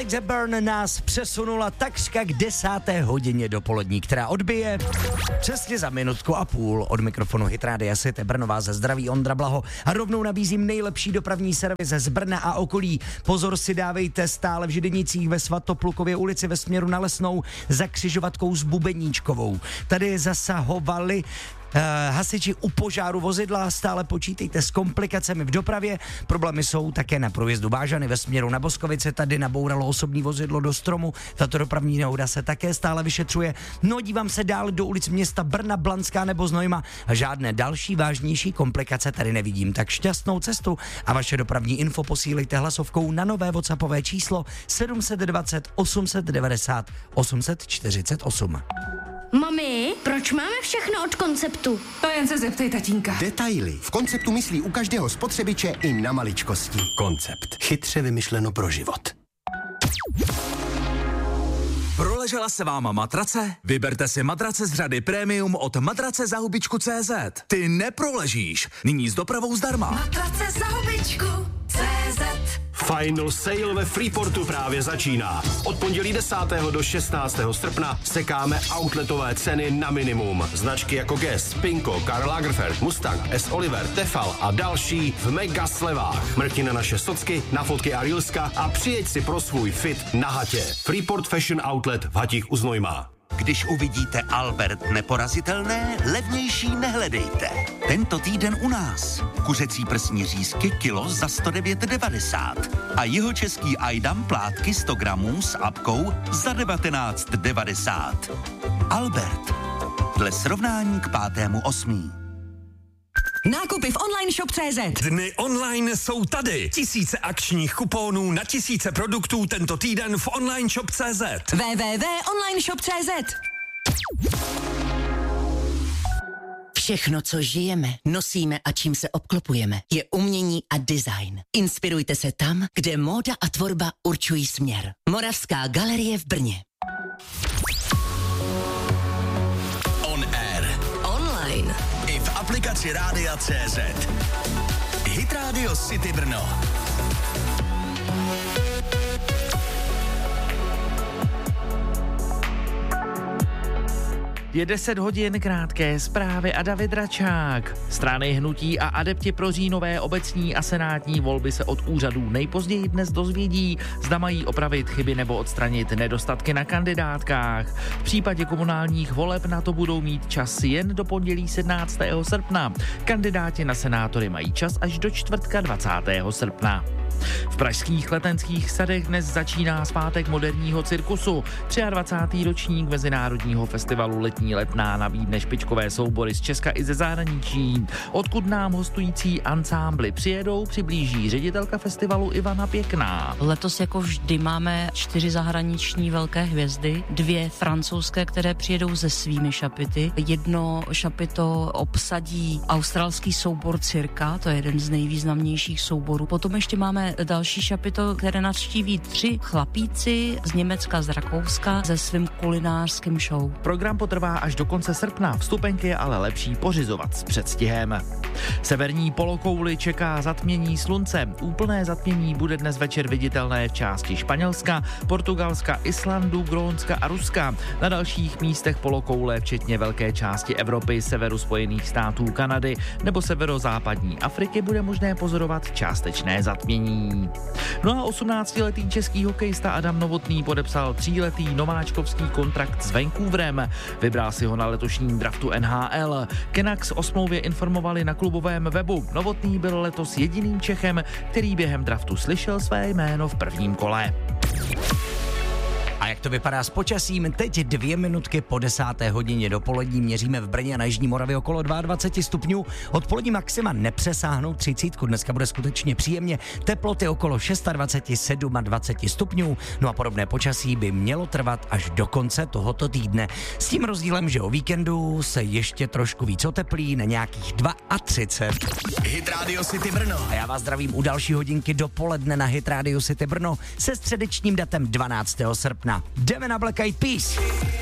Like the Burn nás přesunula takřka k 10. hodině dopolední, která odbije přesně za minutku a půl. Od mikrofonu Hit Rádia City Brno vás zdraví Ondra Blaho a rovnou nabízím nejlepší dopravní servis z Brna a okolí. Pozor si dávejte, stále v Židenicích ve Svatoplukově ulici ve směru na Lesnou za křižovatkou s Bubeníčkovou. Tady zasahovali hasiči u požáru vozidla, stále počítejte s komplikacemi v dopravě. Problémy jsou také na průjezdu Bážany ve směru na Boskovice, tady nabouralo osobní vozidlo do stromu, tato dopravní nehoda se také stále vyšetřuje. No, dívám se dál do ulic města Brna, Blanská nebo Znojma a žádné další vážnější komplikace tady nevidím, tak šťastnou cestu a vaše dopravní info posílejte hlasovkou na nové WhatsAppové číslo 720 890 848. Mami, proč máme všechno od Konceptu? To jen se zeptej tatínka. Detaily. V Konceptu myslí u každého spotřebiče i na maličkosti. Koncept. Chytře vymyšleno pro život. Proležela se vám matrace? Vyberte si matrace z řady Premium od matracezahubičku.cz. Ty neproležíš. Nyní s dopravou zdarma. Matrace za hubičku.cz. Final sale ve Freeportu právě začíná. Od pondělí 10. do 16. srpna sekáme outletové ceny na minimum. Značky jako Guess, Pinko, Karl Lagerfeld, Mustang, S. Oliver, Tefal a další v mega slevách. Mrkni na naše socky, na fotky a reelska a přijeď si pro svůj fit na hatě. Freeport Fashion Outlet v Hatích u Znojma. Když uvidíte Albert neporazitelné, levnější nehledejte. Tento týden u nás. Kuřecí prsní řízky kilo za 109,90 a jihočeský Ajdam plátky 100 gramů s apkou za 19,90. Albert. Dle srovnání k 5.8. Nákupy v online shop.cz. Dny online jsou tady. Tisíce akčních kuponů na tisíce produktů tento týden v online shop.cz. www.onlineshop.cz. Všechno, co žijeme, nosíme a čím se obklopujeme, je umění a design. Inspirujte se tam, kde móda a tvorba určují směr. Moravská galerie v Brně. On air. Online. I v aplikaci Rádia CZ. Hit Radio City Brno. Je 10 hodin, krátké zprávy a David Račák. Strany hnutí a adepti pro říjnové obecní a senátní volby se od úřadů nejpozději dnes dozvědí, zda mají opravit chyby nebo odstranit nedostatky na kandidátkách. V případě komunálních voleb na to budou mít čas jen do pondělí 17. srpna. Kandidáti na senátory mají čas až do čtvrtka 20. srpna. V pražských Letenských sadech dnes začíná svátek moderního cirkusu. 23. ročník Mezinárodního festivalu Letní letná nabídne špičkové soubory z Česka i ze zahraničí. Odkud nám hostující ansámbly přijedou, přiblíží ředitelka festivalu Ivana Pěkná. Letos jako vždy máme 4 zahraniční velké hvězdy, 2 francouzské, které přijedou se svými šapity. Jedno šapito obsadí australský soubor Cirka, to je jeden z nejvýznamnějších souborů. Potom ještě máme další šapito, které navštíví 3 chlapíci z Německa, z Rakouska se svým kulinářským show. Program potrvá až do konce srpna, vstupenky je ale lepší pořizovat s předstihem. Severní polokouli čeká zatmění slunce. Úplné zatmění bude dnes večer viditelné v části Španělska, Portugalska, Islandu, Grónska a Ruska. Na dalších místech polokoule, včetně velké části Evropy, severu Spojených států, Kanady nebo severozápadní Afriky, bude možné pozorovat částečné zatmění. No a 18letý český hokejista Adam Novotný podepsal 3letý nováčkovský kontrakt s Vancouverem. Vybral si ho na letošním draftu NHL. Canucks o smlouvě informovali na klubovém webu. Novotný byl letos jediným Čechem, který během draftu slyšel své jméno v prvním kole. A jak to vypadá s počasím? Teď 2 minutky po 10. hodině dopolední měříme v Brně a na Jižní Moravě okolo 22 stupňů. Odpolední maxima nepřesáhnou 30. Dneska bude skutečně příjemně. Teploty okolo 26, 27 stupňů. No a podobné počasí by mělo trvat až do konce tohoto týdne. S tím rozdílem, že o víkendu se ještě trošku víc oteplí na nějakých 32. Hit Radio City Brno. A já vás zdravím u další hodinky dopoledne na Hit Radio City Brno se středečním datem 12. srpna. Jdeme na Black Eyed Peas.